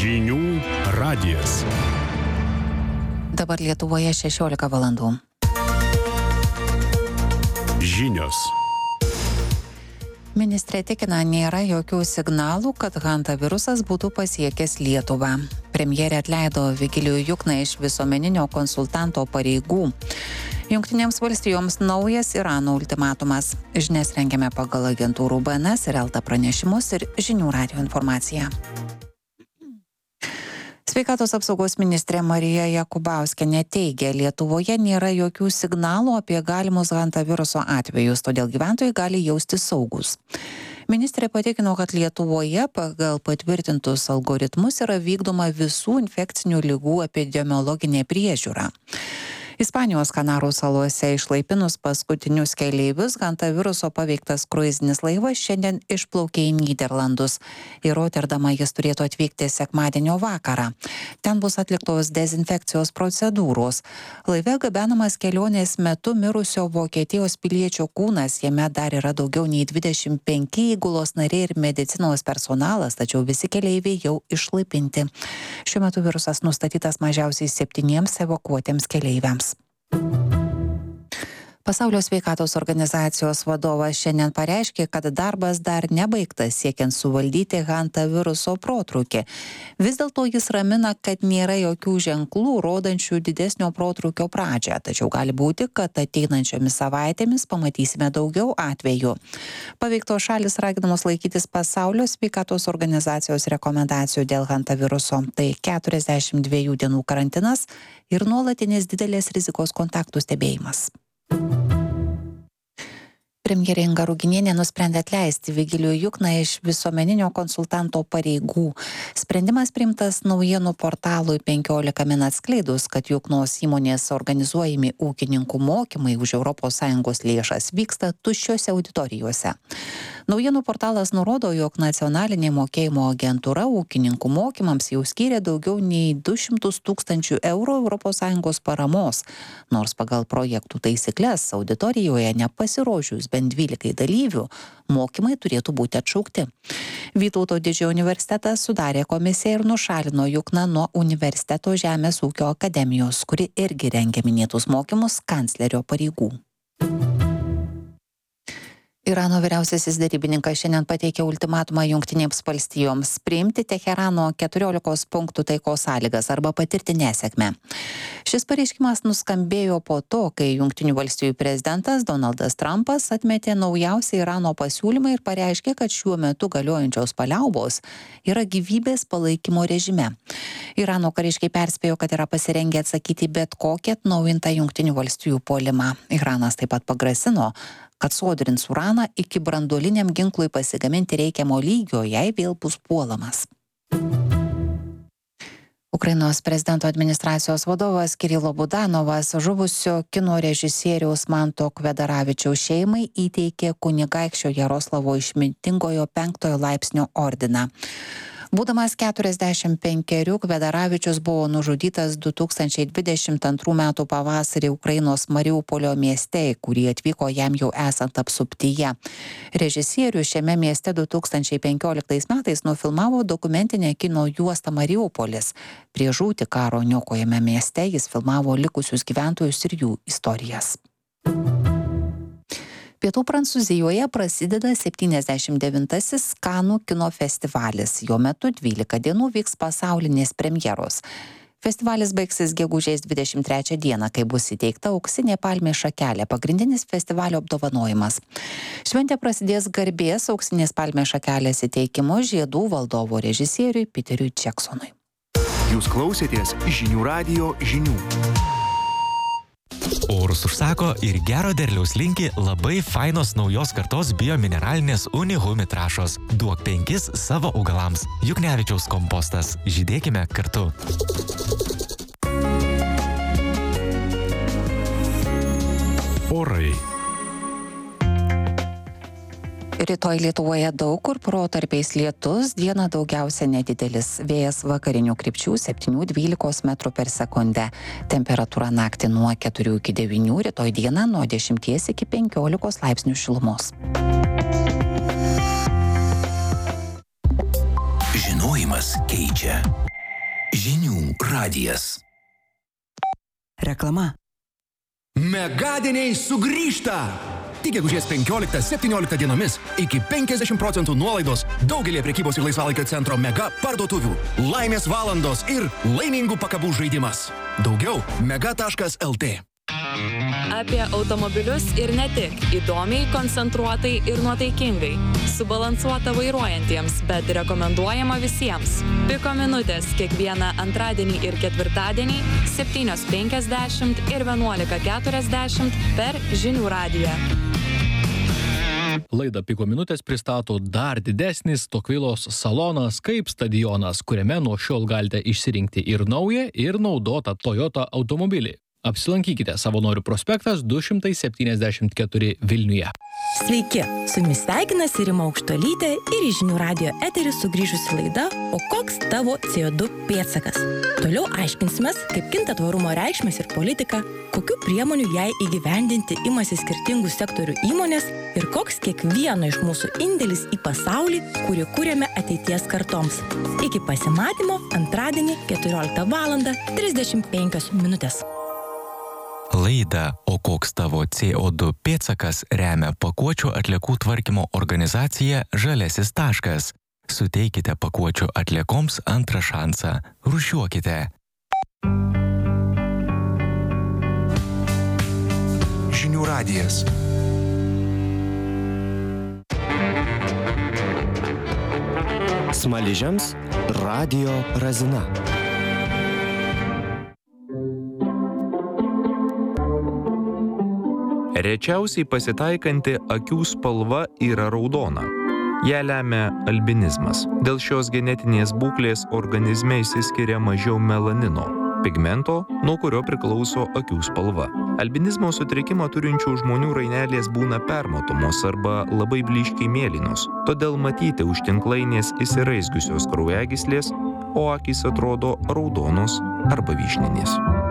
Žinių radijas. Dabar Lietuvoje 16 valandų. Žinios. Ministrė tikina, nėra jokių signalų, kad hantavirusas būtų pasiekęs Lietuvą. Premjerė atleido Vigilijų Jukną iš visuomeninio konsultanto pareigų. Jungtinėms valstijoms naujas Irano ultimatumas. Žinias rengiame pagal agentūrų BNS ir LT pranešimus ir Žinių radijo informaciją. Sveikatos apsaugos ministrė Marija Jakubauskienė teigia, Lietuvoje nėra jokių signalų apie galimus hantaviruso atvejus, todėl gyventojai gali jaustis saugus. Ministrė patikino, kad Lietuvoje pagal patvirtintus algoritmus yra vykdoma visų infekcinių ligų epidemiologinė priežiūra. Ispanijos Kanarų salose išlaipinus paskutinius keleivius, hantaviruso paveiktas kruizinis laivas šiandien išplaukė į Nyderlandus. Į Rotterdamą jis turėtų atvykti sekmadienio vakarą. Ten bus atliktos dezinfekcijos procedūros. Laive gabenamas kelionės metu mirusio Vokietijos piliečio kūnas, jame dar yra daugiau nei 25 įgulos nariai ir medicinos personalas, tačiau visi keleiviai jau išlaipinti. Šiuo metu virusas nustatytas mažiausiai 7 evakuotiems keleiviams. Pasaulio sveikatos organizacijos vadovas šiandien pareiškė, kad darbas dar nebaigtas siekiant suvaldyti hantaviruso protrūkį. Vis dėlto jis ramina, kad nėra jokių ženklų rodančių didesnio protrūkio pradžią, tačiau gali būti, kad ateinančiomis savaitėmis pamatysime daugiau atvejų. Paveiktos šalys raginamos laikytis Pasaulio sveikatos organizacijos rekomendacijų dėl hantaviruso. Tai 42 dienų karantinas ir nuolatinis didelės rizikos kontaktų stebėjimas. Premjerė Inga Ruginienė nusprendė atleisti Vigilijų Jukną iš visuomeninio konsultanto pareigų. Sprendimas priimtas naujienų portalui 15 min atskleidus, kad Juknos įmonės organizuojami ūkininkų mokymai už ES lėšas vyksta tuščiose auditorijose. Naujienų portalas nurodo, jog nacionalinė mokėjimo agentūra ūkininkų mokymams jau skyrė daugiau nei 200 000 eurų ES paramos, nors pagal projektų taisyklės auditorijoje nepasirodžius bent 12 dalyvių, mokymai turėtų būti atšaukti. Vytauto Didžiojo universitetas sudarė komisiją ir nušalino Jukną nuo Universiteto Žemės ūkio akademijos, kuri irgi rengia minėtus mokymus kanclerio pareigų. Irano vyriausiasis derybininkas šiandien pateikė ultimatumą Jungtinėms valstijoms priimti Teherano 14 punktų taikos sąlygas arba patirti nesėkmę. Šis pareiškimas nuskambėjo po to, kai Jungtinių valstijų prezidentas Donaldas Trumpas atmetė naujausią Irano pasiūlymą ir pareiškė, kad šiuo metu galiojančios paliaubos yra gyvybės palaikymo režime. Irano kariškiai perspėjo, kad yra pasirengę atsakyti bet kokią atnaujintą Jungtinių valstijų puolimą. Iranas taip pat pagrasino, kad sodrins uraną iki branduoliniam ginklui pasigaminti reikiamo lygio, jei vėl bus puolamas. Ukrainos prezidento administracijos vadovas Kirilo Budanovas žuvusio kino režisieriaus Manto Kvedaravičiaus šeimai įteikė kunigaikščio Jaroslavo Išmintingojo 5 laipsnio ordiną. Būdamas 45, Kvedaravičius buvo nužudytas 2022 m. pavasarį Ukrainos Mariupolio mieste, į kurį atvyko jam jau esant apsuptyje. Režisierius šiame mieste 2015 metais nufilmavo dokumentinę kino juostą Mariupolis. Prieš žūtį karo niokojame mieste jis filmavo likusius gyventojus ir jų istorijas. Pietų Prancūzijoje prasideda 79-asis Kanų kino festivalis. Jo metu 12 dienų vyks pasaulinės premjeros. Festivalis baigsis gegužės 23 dieną, kai bus įteikta auksinė palmės šakelė, pagrindinis festivalio apdovanojimas. Šventė prasidės garbės auksinės palmės šakelės įteikimu žiedų valdovo režisieriui Peteriui Jacksonui. Jūs klausėtės Žinių radijo žinių. Orus užsako ir gero derliaus linki labai fainos naujos kartos biomineralinės Unihumi trąšos. Duok 5 savo augalams. Juknevičiaus kompostas. Žydėkime kartu. Orai. Rytoj Lietuvoje daug kur protarpiais lietus, dieną daugiausia nedidelis. Vėjas vakarinių krypčių 7–12 metrų per sekundę. Temperatūra naktį nuo 4 iki 9, rytoj dieną nuo 10 iki 15 laipsnių šilumos. Žinojimas keičia. Žinių radijas. Reklama. Megadieniai sugrįžta! Tik gegužės 15-17 dienomis iki 50% nuolaidos daugelį prekybos ir laisvalaikio centro Mega parduotuvių. Laimės valandos ir laimingų pakabų žaidimas. Daugiau mega.lt. Apie automobilius ir ne tik. Įdomiai, koncentruotai ir nuotaikingai. Subalansuota vairuojantiems, bet rekomenduojama visiems. Piko minutės kiekvieną antradienį ir ketvirtadienį 7:50 ir 11:40 per Žinių radiją. Laidą Piko minutės pristato dar didesnis Tokvilos salonas kaip stadionas, kuriame nuo šiol galite išsirinkti ir naują, ir naudotą Toyota automobilį. Apsilankykite Savanorių prospektas 274 Vilniuje. Sveiki, su jumis sveikinasi Rima Aukštuolytė ir į Žinių radijo eterį sugrįžusi laida O koks tavo CO2 pėdsakas? Toliau aiškinsimės, kaip kinta tvarumo reikšmės ir politika, kokių priemonių jai įgyvendinti imasi skirtingų sektorių įmonės ir koks kiekvieno iš mūsų indėlis į pasaulį, kurį kūrėme ateities kartoms. Iki pasimatymo antradienį 14:35. Laidą O koks tavo CO2 pėdsakas remia pakuočių atliekų tvarkymo organizacija Žaliasis taškas. Suteikite pakuočių atliekoms antrą šansą. Rūšiuokite. Žinių radijas. Smaližiams Radio Razina. Rečiausiai pasitaikanti akių spalva yra raudona. Ją lemia albinizmas. Dėl šios genetinės būklės organizme išsiskiria mažiau melanino, pigmento, nuo kurio priklauso akių spalva. Albinizmo sutrikimą turinčių žmonių rainelės būna permatomos arba labai blyškiai mėlynos, todėl matyti už tinklainės įsiraizgiusios kraujagyslės, o akys atrodo raudonos arba vyšninės.